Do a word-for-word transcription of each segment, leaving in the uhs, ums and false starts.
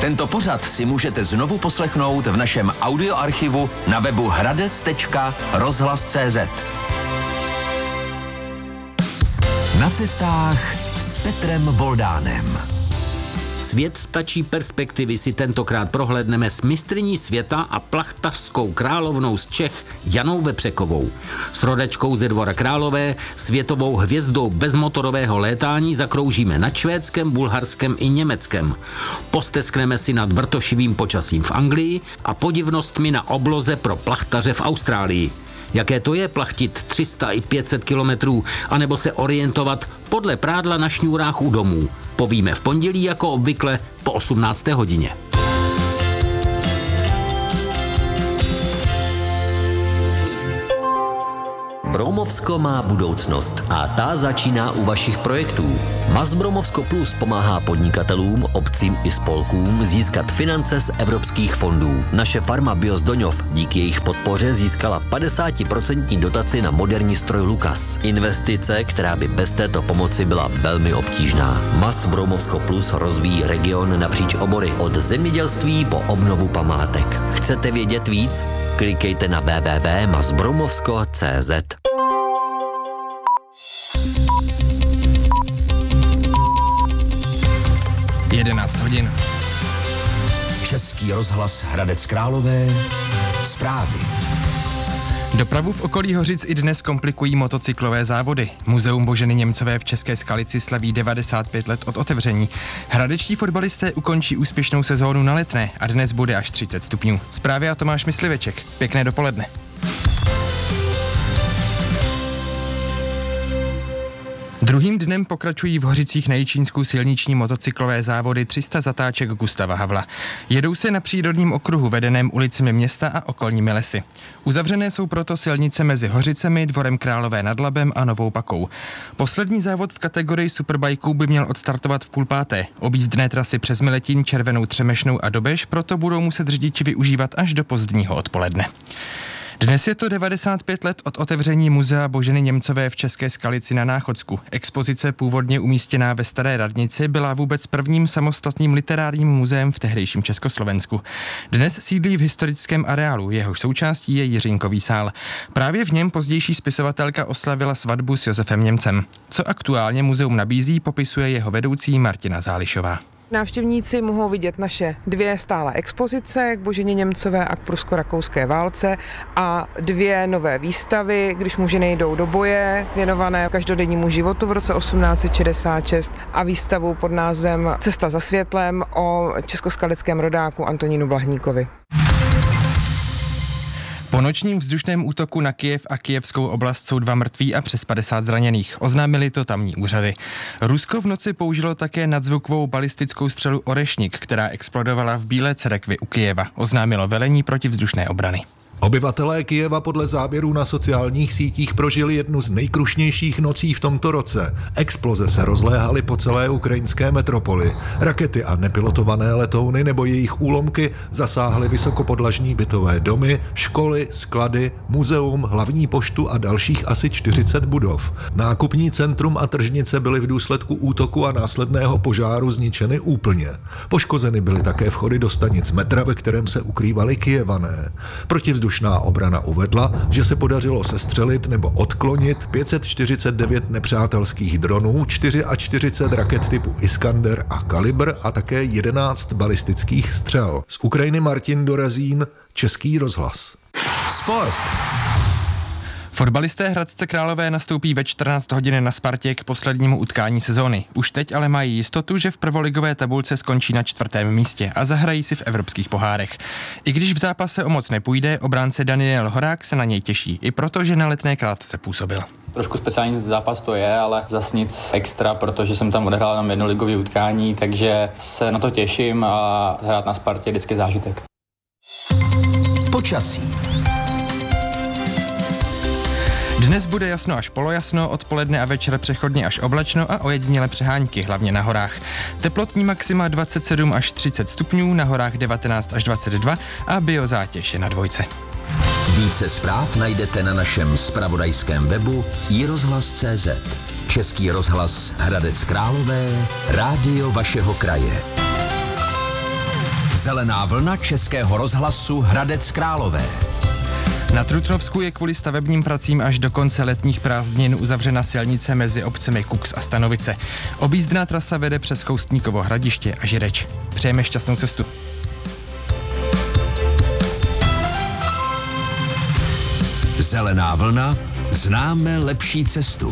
Tento pořad si můžete znovu poslechnout v našem audioarchivu na webu hradec tečka rozhlas tečka cé zet. Na cestách s Petrem Voldánem. Svět stačí perspektivy si tentokrát prohlédneme s mistryní světa a plachtařskou královnou z Čech Janou Vepřekovou. S rodačkou ze Dvora Králové, světovou hvězdou bezmotorového létání zakroužíme nad Švédskem, Bulharskem i Německem. Posteskneme si nad vrtošivým počasím v Anglii a podivnostmi na obloze pro plachtaře v Austrálii. Jaké to je plachtit tři sta i pět set kilometrů, anebo se orientovat podle prádla na šňůrách u domů. Povíme v pondělí jako obvykle po osmnácté hodině. Bromovsko má budoucnost a ta začíná u vašich projektů. Mas Bromovsko Plus pomáhá podnikatelům, obcím i spolkům získat finance z evropských fondů. Naše farma Biozdoňov díky jejich podpoře získala padesát procent dotaci na moderní stroj Lukas. Investice, která by bez této pomoci byla velmi obtížná. Mas Bromovsko Plus rozvíjí region napříč obory od zemědělství po obnovu památek. Chcete vědět víc? Klikejte na w w w tečka masbromovsko tečka cé zet. jedenáct hodin. Český rozhlas Hradec Králové. Zprávy. Dopravu v okolí Hořic i dnes komplikují motocyklové závody. Muzeum Boženy Němcové v České Skalici slaví devadesát pět let od otevření. Hradečtí fotbalisté ukončí úspěšnou sezónu na Letné a dnes bude až třicet stupňů. Zprávy a Tomáš Mysliveček. Pěkné dopoledne. Druhým dnem pokračují v Hořicích na Jičínsku silniční motocyklové závody tři sta zatáček Gustava Havla. Jedou se na přírodním okruhu vedeném ulicemi města a okolními lesy. Uzavřené jsou proto silnice mezi Hořicemi, Dvorem Králové nad Labem a Novou Pakou. Poslední závod v kategorii superbajků by měl odstartovat v půl páté. Objízdné trasy přes Miletín, Červenou, Třemešnou a Dobeš proto budou muset řidiči využívat až do pozdního odpoledne. Dnes je to devadesát pět let od otevření Muzea Boženy Němcové v České Skalici na Náchodsku. Expozice původně umístěná ve Staré radnici byla vůbec prvním samostatným literárním muzeem v tehdejším Československu. Dnes sídlí v historickém areálu, jehož součástí je Jiřínkový sál. Právě v něm pozdější spisovatelka oslavila svatbu s Josefem Němcem. Co aktuálně muzeum nabízí, popisuje jeho vedoucí Martina Zálišová. Návštěvníci mohou vidět naše dvě stálé expozice k Boženě Němcové a k prusko-rakouské válce a dvě nové výstavy, když muži nejdou do boje, věnované každodennímu životu v roce osmnáct set šedesát šest a výstavu pod názvem Cesta za světlem o českoskalickém rodáku Antonínu Blahníkovi. Po nočním vzdušném útoku na Kyjev a kyjevskou oblast jsou dva mrtví a přes padesát zraněných. Oznámili to tamní úřady. Rusko v noci použilo také nadzvukovou balistickou střelu Orešnik, která explodovala v Bílé Cerekvi u Kyjeva. Oznámilo velení protivzdušné obrany. Obyvatelé Kyjeva podle záběrů na sociálních sítích prožili jednu z nejkrušnějších nocí v tomto roce. Exploze se rozléhaly po celé ukrajinské metropoli. Rakety a nepilotované letouny nebo jejich úlomky zasáhly vysokopodlažní bytové domy, školy, sklady, muzeum, hlavní poštu a dalších asi čtyřicet budov. Nákupní centrum a tržnice byly v důsledku útoku a následného požáru zničeny úplně. Poškozeny byly také vchody do stanic metra, ve kterém se ukrývali Kyjevané. Protivzdušná obrana uvedla, že se podařilo sestřelit nebo odklonit pět set čtyřicet devět nepřátelských dronů, čtyřicet čtyři raket typu Iskander a Kalibr a také jedenáct balistických střel. Z Ukrajiny Martin Dorazín, Český rozhlas. Sport. Fotbalisté Hradce Králové nastoupí ve čtrnáct hodin na Spartě k poslednímu utkání sezóny. Už teď ale mají jistotu, že v prvoligové tabulce skončí na čtvrtém místě a zahrají si v evropských pohárech. I když v zápase o moc nepůjde, obránce Daniel Horák se na něj těší, i protože na Letné krátce působil. Trošku speciální zápas to je, ale zas nic extra, protože jsem tam odehrál na jednoligový utkání, takže se na to těším a hrát na Spartě je vždycky zážitek. Počasí. Dnes bude jasno až polojasno, odpoledne a večer přechodně až oblačno a ojediněle přehánky, hlavně na horách. Teplotní maxima dvacet sedm až třicet stupňů, na horách devatenáct až dvacet dva a biozátěž je na dvojce. Více zpráv najdete na našem zpravodajském webu i rozhlas tečka cé zet. Český rozhlas Hradec Králové, rádio vašeho kraje. Zelená vlna Českého rozhlasu Hradec Králové. Na Trutnovsku je kvůli stavebním pracím až do konce letních prázdnin uzavřena silnice mezi obcemi Kux a Stanovice. Objízdná trasa vede přes Koustníkovo Hradiště a Žireč. Přejeme šťastnou cestu. Zelená vlna, známe lepší cestu.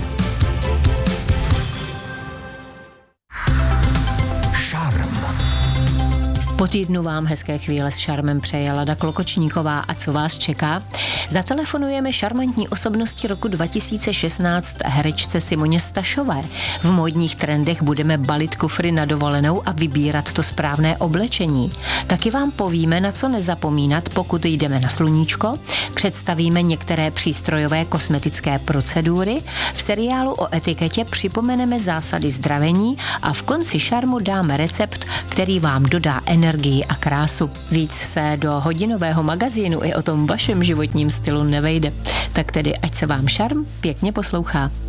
Šarm. Po týdnu vám hezké chvíle s šarmem přeje Lada Klokočníková a co vás čeká? Zatelefonujeme šarmantní osobnosti roku dva tisíce šestnáct herečce Simoně Stašové. V módních trendech budeme balit kufry na dovolenou a vybírat to správné oblečení. Taky vám povíme, na co nezapomínat, pokud jdeme na sluníčko, představíme některé přístrojové kosmetické procedury, v seriálu o etiketě připomeneme zásady zdravení a v konci šarmu dáme recept, který vám dodá energii a krásu. Víc se do hodinového magazínu i o tom vašem životním stylu nevejde. Tak tedy ať se vám šarm pěkně poslouchá.